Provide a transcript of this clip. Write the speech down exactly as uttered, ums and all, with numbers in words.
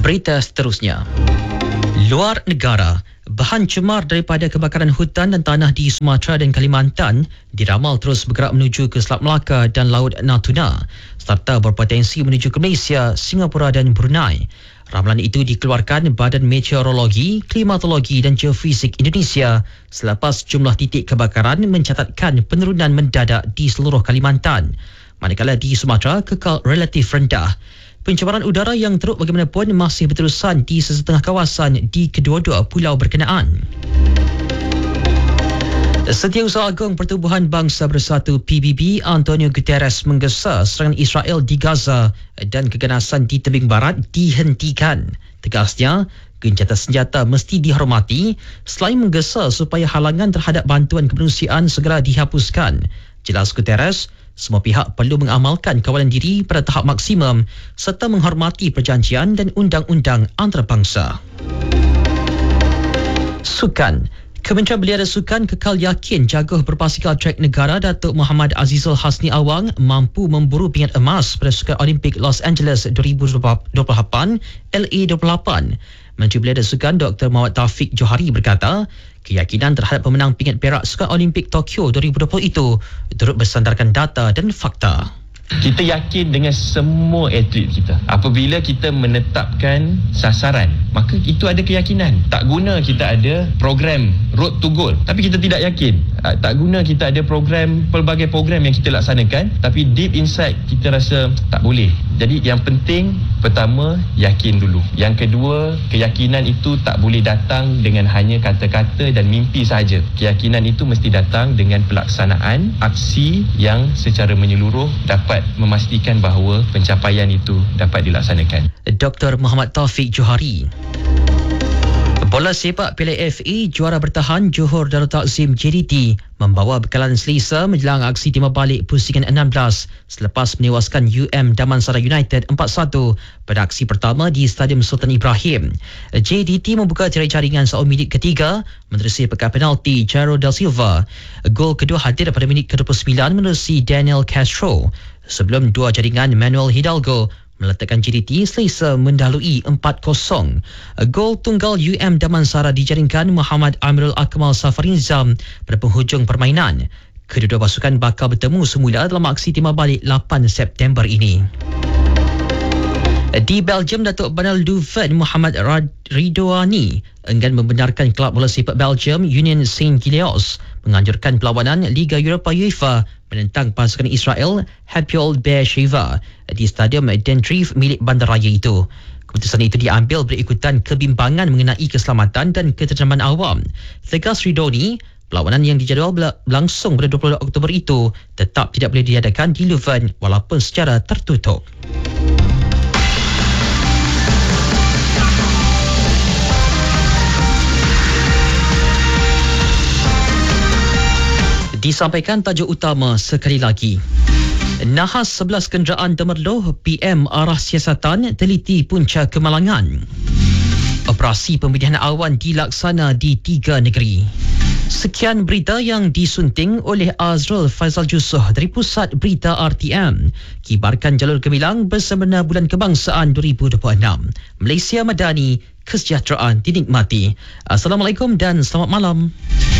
Berita seterusnya. Luar negara, bahan cemar daripada kebakaran hutan dan tanah di Sumatera dan Kalimantan diramal terus bergerak menuju ke Selat Melaka dan Laut Natuna serta berpotensi menuju ke Malaysia, Singapura dan Brunei. Ramalan itu dikeluarkan Badan Meteorologi, Klimatologi dan Geofisik Indonesia selepas jumlah titik kebakaran mencatatkan penurunan mendadak di seluruh Kalimantan. Manakala di Sumatera kekal relatif rendah. Pencemaran udara yang teruk bagaimanapun masih berterusan di sesetengah kawasan di kedua-dua pulau berkenaan. Setiausaha Agung Pertubuhan Bangsa Bersatu P B B Antonio Guterres menggesa serangan Israel di Gaza dan keganasan di tebing barat dihentikan. Tegasnya, gencatan senjata mesti dihormati selain menggesa supaya halangan terhadap bantuan kemanusiaan segera dihapuskan. Jelas Guterres, semua pihak perlu mengamalkan kawalan diri pada tahap maksimum serta menghormati perjanjian dan undang-undang antarabangsa. Sukan. Kementerian Belia dan Sukan kekal yakin jaguh berbasikal trek negara Datuk Muhammad Azizul Hasni Awang mampu memburu pingat emas pada Sukan Olimpik Los Angeles dua ribu dua puluh lapan L A dua puluh lapan. Menteri Belia dan Sukan Doktor Muhammad Taufik Johari berkata, keyakinan terhadap pemenang pingat perak Sukan Olimpik Tokyo dua ribu dua puluh itu turut bersandarkan data dan fakta. Kita yakin dengan semua atlet kita. Apabila kita menetapkan sasaran, maka itu ada keyakinan. Tak guna kita ada program Road to Goal, tapi kita tidak yakin. Tak guna kita ada program, pelbagai program yang kita laksanakan, tapi deep inside kita rasa tak boleh. Jadi yang penting, pertama, yakin dulu. Yang kedua, keyakinan itu tak boleh datang dengan hanya kata-kata dan mimpi sahaja. Keyakinan itu mesti datang dengan pelaksanaan aksi yang secara menyeluruh dapat memastikan bahawa pencapaian itu dapat dilaksanakan. Doktor Muhammad Taufik Johari. Bola sepak Piala F A juara bertahan Johor Darul Takzim J D T membawa bekalan selesa menjelang aksi timbal balik pusingan enam belas selepas menewaskan U M Damansara United empat satu pada aksi pertama di Stadium Sultan Ibrahim. J D T membuka tirai jaringan saat minit ketiga menerusi pekat penalti Jairo Del Silva. Gol kedua hadir pada minit ke dua puluh sembilan menerusi Daniel Castro. Sebelum dua jaringan Manuel Hidalgo meletakkan J D T selesa mendahului empat kosong. Gol tunggal U M Damansara dijaringkan Muhammad Amirul Akmal Safarinzam pada penghujung permainan. Kedua-dua pasukan bakal bertemu semula dalam aksi timbal balik lapan September ini. Di Belgium, Datuk Banal Leuven Muhammad Ridwani enggan membenarkan kelab bola sepak Belgium Union Saint-Gilloise menganjurkan perlawanan Liga Eropah UEFA menentang pasukan Israel Hapoel Be'er-Sheva di Stadium Dentrief milik bandaraya itu. Keputusan itu diambil berikutan kebimbangan mengenai keselamatan dan ketentraman awam. Tegas Ridwani, perlawanan yang dijadual berlangsung pada dua puluh Oktober itu tetap tidak boleh diadakan di Leuven walaupun secara tertutup. Disampaikan tajuk utama sekali lagi. Nahas sebelas kenderaan Temerloh, P M arah siasatan teliti punca kemalangan. Operasi pemilihan awan dilaksana di tiga negeri. Sekian berita yang disunting oleh Azrul Faizal Jusoh dari Pusat Berita R T M. Kibarkan jalur gemilang bersempena Bulan Kebangsaan dua ribu dua puluh enam. Malaysia Madani, kesejahteraan dinikmati. Assalamualaikum dan selamat malam.